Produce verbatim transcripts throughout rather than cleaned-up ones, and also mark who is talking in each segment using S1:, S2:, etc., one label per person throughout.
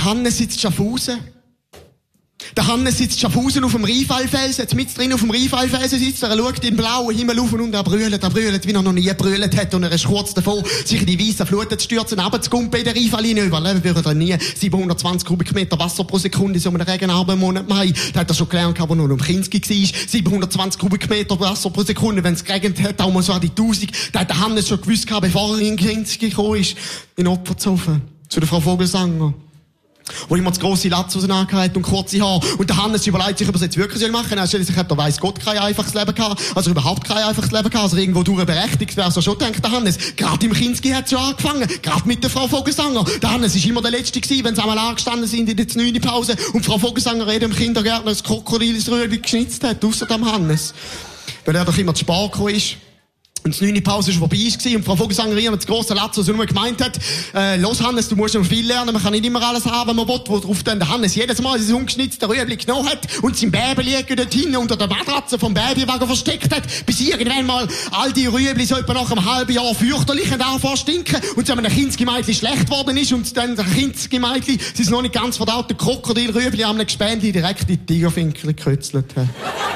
S1: Hannes sitzt Schaffhausen. Der Hannes sitzt Schaffhausen auf dem Rheinfallfelsen, jetzt mit drin auf dem Rheinfallfelsen sitzt er, er schaut in den blauen Himmel auf und er brüllt, er brüllt, wie er noch nie gebrüllt hat, und er ist kurz davor, sich in die weißen Fluten zu stürzen, runterzugumpen in den Rheinfall hinein. Überleben würde er nie siebenhundertzwanzig Kubikmeter Wasser pro Sekunde in so einem Regenabendmonat Mai. Da hat er schon gelernt, aber nur noch im Kinski war. siebenhundertzwanzig Kubikmeter Wasser pro Sekunde, wenn es geregnet hat, auch mal so an die tausend. Da hat der Hannes schon gewusst, bevor er in Kinski gekommen ist, in Opferzofen, zu der Frau Vogelsanger, wo immer das grosse Latz auseinandergehalten und kurze Haare. Und der Hannes überlegt sich, ob er es jetzt wirklich machen soll. Er stellt sich, der weiss Gott kein einfaches Leben gehabt, also überhaupt kein einfaches Leben gehabt, also irgendwo durch berechtigt wäre so schon, denkt der Hannes. Gerade im Kinski hat es ja angefangen, gerade mit der Frau Vogelsanger. Der Hannes ist immer der Letzte gewesen, wenn sie einmal angestanden sind in der neunten Pause und Frau Vogelsanger reden im Kindergärtner das Krokodil ins Röhrchen geschnitzt hat, ausser dem Hannes. Weil er doch immer zu spät gekommen ist. Und die neunte Pause war vorbei gewesen, und Frau Vogelsanger mit dem grossen Latz, was sie nur gemeint hat, äh, los Hannes, du musst noch viel lernen, man kann nicht immer alles haben, was man will, worauf dann der Hannes jedes Mal sein ungeschnitztes Rüebli genommen hat und sein Baby dort hinten unter der Matratze vom Babywagen versteckt hat, bis irgendwann mal all die Rüebli so etwa nach einem halben Jahr fürchterlich anfangen stinken und so einem Kindsgemeindli schlecht geworden ist und dann der Kindsgemeindli sein noch nicht ganz verdaute Krokodilrüebli am Gespendli direkt in die Tigerfinkel gekützelt hat.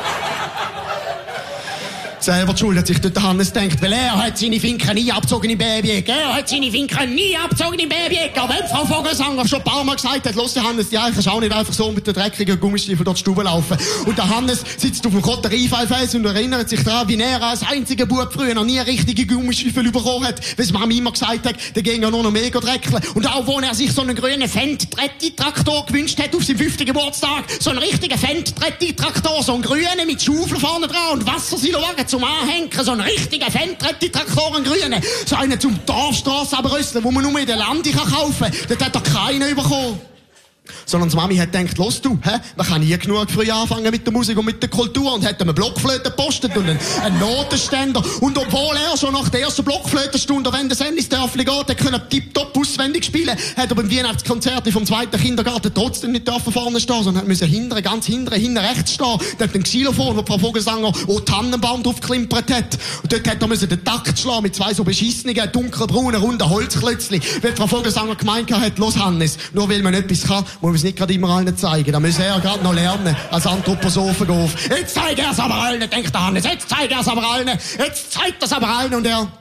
S1: Selber die Schuld hat sich dort der Hannes gedacht, weil er hat seine Finken nie abgezogen im Babyeck. Er hat seine Finken nie abgezogen im Babyeck. Aber wenn Frau Vogelsanger schon ein paar Mal gesagt hat, los, der Hannes, die eigentlich auch nicht einfach so mit den dreckigen Gummistiefeln durch die Stube laufen. Und der Hannes sitzt auf dem Kotter Rheinfallfelsen und erinnert sich daran, wie er als einziger Bub früher noch nie richtige Gummistiefel bekommen hat, weil es Mama immer gesagt hat, der ging ja nur noch mega dreckeln. Und auch, wo er sich so einen grünen Fendt-Tretti-Traktor gewünscht hat auf seinem fünften Geburtstag, so einen richtigen Fendt-Tretti-Traktor, so einen grünen mit Schaufel vorne dran und Wassersilowagen zum Anhängen, so einen richtigen Fendt-Tretti-Traktor, einen grünen, so einen zum Dorfstrasse abrüsseln, wo man nur in der Lande kaufen kann. Dort hat er keinen bekommen. Sondern die Mami hat gedacht, los du, hä? Man kann nie genug früh anfangen mit der Musik und mit der Kultur, und hat ihm eine Blockflöte gepostet und einen, einen Notenständer. Und obwohl er schon nach der ersten Blockflötenstunde, wenn das Ende ins Dörfli geht, hat können tipptopp auswendig spielen, hat er beim Weihnachtskonzert vom zweiten Kindergarten trotzdem nicht dürfen vorne stehen, sondern hat müssen hinten, ganz hinten, hinten rechts stehen. Dort hat ein Xylophon, wo Frau Vogelsanger auch Tannenbaum drauf geklimpert hat. Und dort hat er müssen den Takt schlagen mit zwei so beschissenen, dunkelbraunen, runden Holzklötzli. Weil Frau Vogelsanger gemeint hat, los Hannes, nur weil man etwas kann, muss man es nicht gerade immer allen zeigen. Da muss er gerade noch lernen, als Anthroposophen. Jetzt zeigt er es aber allen, denkt der Hannes. Jetzt zeigt er es aber allen. Jetzt zeigt er es aber allen. Und er,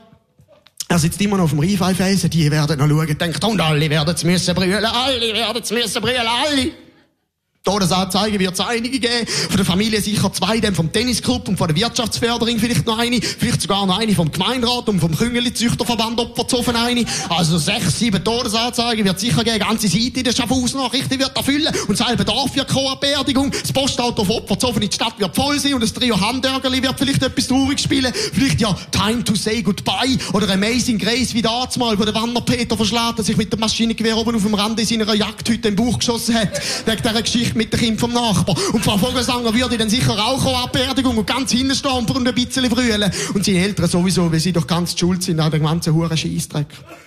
S1: er sitzt immer noch auf dem Rheinfallfelsen. Die werden noch schauen, denkt, und alle werden es müssen brüllen. Alle werden es müssen brüllen. Alle. Todesanzeigen wird es einige geben. Von der Familie sicher zwei, dann vom Tennisclub und von der Wirtschaftsförderung vielleicht noch eine. Vielleicht sogar noch eine vom Gemeinderat und vom Küngeli-Züchterverband Opferzofen eine. Also sechs, sieben Todesanzeigen wird es sicher geben. Ganze Seite in der Schaffhaus-Nachrichten wird erfüllen. Und selber Dorf wird kommen, Beerdigung. Das Postauto von Opferzofen in die Stadt wird voll sein. Und das Trio Handörgerli wird vielleicht etwas traurig spielen. Vielleicht ja Time to say goodbye. Oder Amazing Grace wie damals mal, wo der Wanderpeter verschlägt, der sich mit dem Maschinengewehr oben auf dem Rand in seiner Jagdhütte im Bauch geschossen hat. Wegen dieser Geschichte mit dem Kind vom Nachbar. Und Frau Vogelsanger würde dann sicher auch kommen an die Beerdigung und ganz hinten stehen und ein bisschen brüllen. Und seine Eltern sowieso, weil sie doch ganz schuld sind an dem ganzen huren Scheissdreck.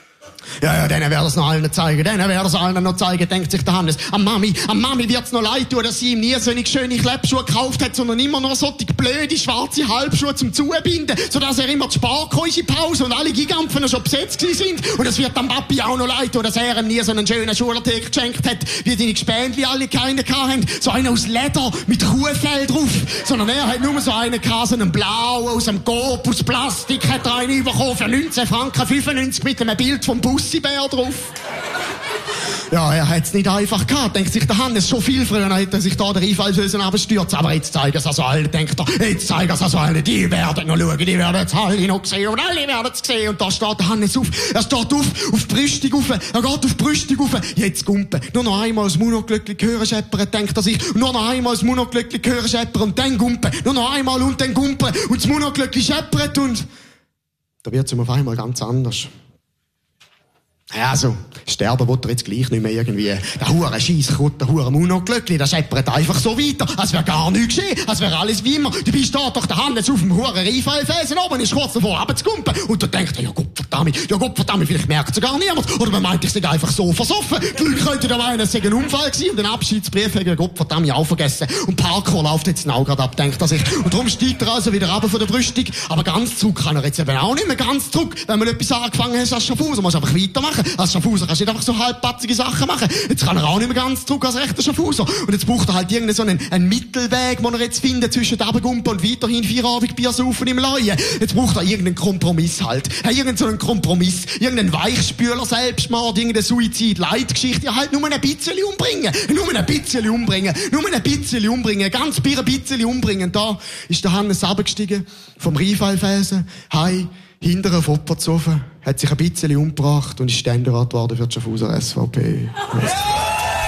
S1: Ja, ja, denen werde es noch allen zeigen, denen werde es allen noch zeigen, denkt sich der Hannes. Am Mami, am Mami wird's noch leid tun, dass sie ihm nie so eine schöne Klebschuhe gekauft hat, sondern immer noch so die blöde schwarze Halbschuhe zum Zubinden, sodass er immer zu spät kam in die Pause und alle Gigampfen schon besetzt gewesen sind. Und es wird am Papi auch noch leid tun, dass er ihm nie so einen schönen Schulartikel geschenkt hat, wie seine Gespendli alle keine hatten. So einen aus Leder mit Kuhfell drauf. Sondern er hat nur so einen gehabt, so einen blauen, aus einem Coop, aus Plastik, hat er einen bekommen für neunzehn Franken fünfundneunzig mit einem Bild vom Bussibär drauf. Ja, er hat's nicht einfach gehabt, denkt sich der Hannes. Schon viel früher hätte er sich da den Rheinfallfelsen abstürzen. Aber jetzt zeigen sie also allen, denkt er. Jetzt zeigen sie also allen. Die werden noch schauen, die werden es alle noch sehen. Und alle werden es sehen. Und da steht der Hannes auf. Er steht auf, auf die Brüstung auf. Er geht auf die Brüstung auf. Jetzt gumpen. Nur noch einmal das Monoglöckli hören scheppern, denkt er sich. Nur noch einmal das Monoglöckli hören scheppern und dann gumpen. Nur noch einmal und dann gumpen. Und das Monoglöckli scheppert und da wird's ihm auf einmal ganz anders. Ja, also, sterben will er jetzt gleich nicht mehr irgendwie. Der hure Scheisskrut, der hure Monoglöckli, der scheppert einfach so weiter, als wäre gar nichts geschehen, als wäre alles wie immer. Du bist da doch der Hannes auf dem hure Rheinfallfelsen oben, ist kurz davor runterzugumpen. Und du denkst, ja Gott verdammt, ja Gott verdammt, vielleicht merkt es gar niemand. Oder man meint, ich sei einfach so versoffen. Die Leute könnten da meinen, es sei ein Unfall gewesen und den Abschiedsbrief hätte Gott verdammt auch vergessen. Und Parkour läuft jetzt auch gerade ab, denkt er sich. Und darum steigt er also wieder runter von der Brüstung. Aber ganz zurück kann er jetzt eben auch nicht mehr ganz zurück. Wenn man etwas angefangen hat, als Schaffhausen, muss einfach weitermachen. machen. Als Schaffhauser kannst du nicht einfach so halbpatzige Sachen machen. Jetzt kann er auch nicht mehr ganz zurück als rechter Schaffhauser. Und jetzt braucht er halt irgendeinen so einen, einen Mittelweg, den er jetzt findet zwischen Abendgumpen und weiterhin Feierabendbier saufen im Laien. Jetzt braucht er irgendeinen Kompromiss halt. Hey, irgendeinen so einen Kompromiss. Irgendeinen Weichspüler Selbstmord, irgendeine Suizid-Leitgeschichte. Ja, halt nur ein bisschen umbringen. Nur ein bisschen umbringen. Nur ein bisschen umbringen. Ganz bier ein bisschen umbringen. Da ist der Hannes runtergestiegen vom Rheinfallfelsen. Hei, hinter einem Fopperzofen. Hat sich ein bisschen umgebracht und ist Ständerat geworden für die Schaffhauser S V P.